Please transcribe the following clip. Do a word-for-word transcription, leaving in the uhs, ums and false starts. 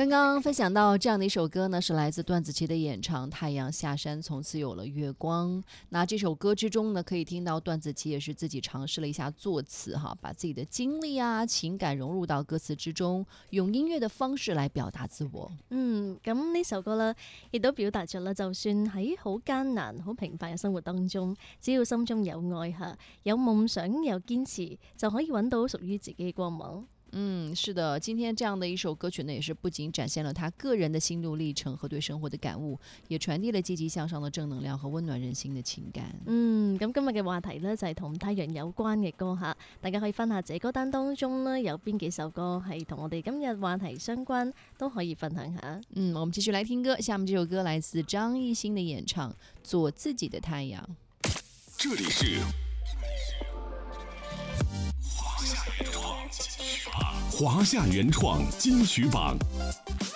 刚刚分享到这样的一首歌呢，是来自段子琪的演唱《太阳下山从此有了月光》。那这首歌之中呢，可以听到段子琪也是自己尝試了一下作詞哈，把自己的經歷啊情感融入到歌詞之中，用音樂的方式來表達自我。 嗯，咁呢首歌呢亦都表達咗啦，就算喺好艱難好平凡嘅生活當中，只要心中有愛下，有夢想有堅持，就可以揾到屬於自己嘅光芒。 嗯，是的，今天這樣的一首歌曲呢，也是不僅展現了他個人的心路歷程和對生活的感悟，也傳遞了積極向上的正能量和溫暖人心的情感。 嗯，咁今日嘅話題呢，就係同太陽有關嘅歌吓，大家可以分下自己歌單當中呢，有邊幾首歌係同我哋今日話題相關，都可以分享下。 嗯，我們繼續來聽歌，下面這首歌來自張藝興的演唱《做自己的太陽》。 這裡是華夏原創金曲榜。